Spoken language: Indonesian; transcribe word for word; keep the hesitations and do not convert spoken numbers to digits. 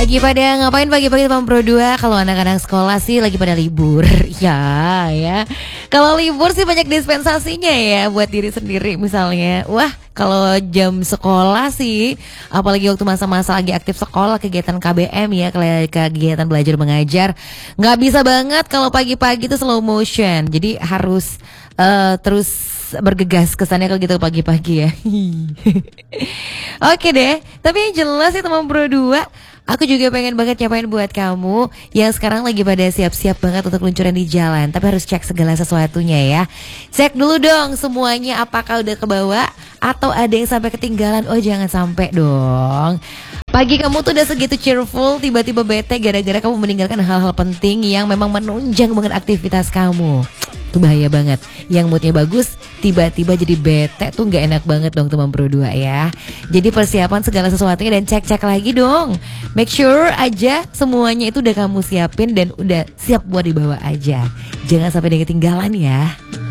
Lagi pada ngapain pagi-pagi teman Pro dua? Kalau anak-anak sekolah sih lagi pada libur. Ya, ya. Kalau libur sih banyak dispensasinya ya buat diri sendiri misalnya. Wah, kalau jam sekolah sih, apalagi waktu masa-masa lagi aktif sekolah, kegiatan K B M ya, kegiatan belajar mengajar, nggak bisa banget kalau pagi-pagi itu slow motion. Jadi harus uh, terus bergegas kesannya kalau gitu pagi-pagi ya. Oke deh, tapi yang jelas ya teman Pro dua, aku juga pengen banget nyapain buat kamu yang sekarang lagi pada siap-siap banget untuk luncuran di jalan. Tapi harus cek segala sesuatunya ya. Cek dulu dong semuanya apakah udah kebawa atau ada yang sampai ketinggalan. Oh jangan sampai dong. Pagi kamu tuh udah segitu cheerful, tiba-tiba bete gara-gara kamu meninggalkan hal-hal penting yang memang menunjang banget aktivitas kamu. Itu bahaya banget. Yang moodnya bagus, tiba-tiba jadi bete tuh gak enak banget dong teman Pro dua ya. Jadi persiapan segala sesuatunya dan cek-cek lagi dong. Make sure aja semuanya itu udah kamu siapin dan udah siap buat dibawa aja. Jangan sampai ada yang ketinggalan ya.